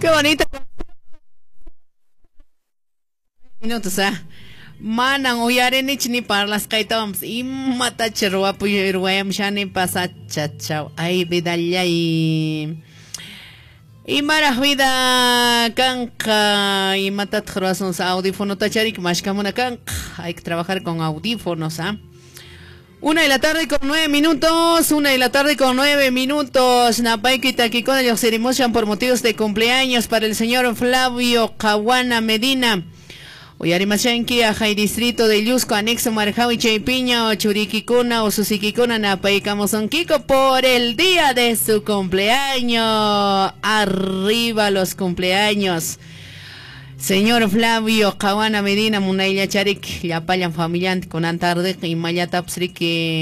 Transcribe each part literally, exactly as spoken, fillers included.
Qué bonito. Minutos, ah. Manang uyarenich ni parlas kaitawams imata cherwa puyurwayam shani pasa chachao ay bidallay imara vida kanka imata tkhrason sa audífono tacharik mashkamuna kanka hay que trabajar con audífonos, ah. Una de la tarde con nueve minutos, una de la tarde con nueve minutos. Napaiki Taquicona los cerimonian por motivos de cumpleaños para el señor Flavio Caguana Medina. Oyarimashanki, Ajay Distrito de Yusco, anexo Marjawi Chaypiña, o Churiquicuna, o Susiquicuna, Napaicamosonquico, por el día de su cumpleaños. Arriba los cumpleaños. Señor Flavio Caguana Medina, Munaya Charik, Yapayan familiante con Antarde, y Mayatapsrik,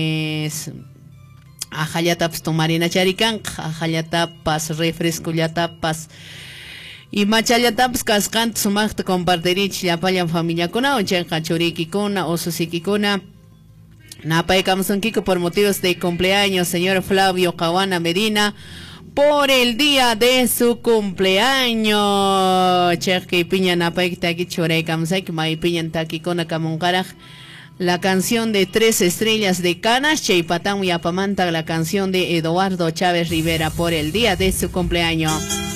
Ajayataps Tomarina Charican, Ajayatapas, refresco Yatapas, y Machayataps Cascant, Sumacta compartirich, Yapayan familia con Auchenja Churiquicuna, o Susiquicuna, Napaicamsonquico por motivos de cumpleaños, señor Flavio Caguana Medina, por el día de su cumpleaños. Cherke piña napaik taki chorei kamsaik mai piña taki kona kamunkaraj. La canción de Tres Estrellas de Canas, Cheypatán Yapamanta, la canción de Eduardo Chávez Rivera por el día de su cumpleaños.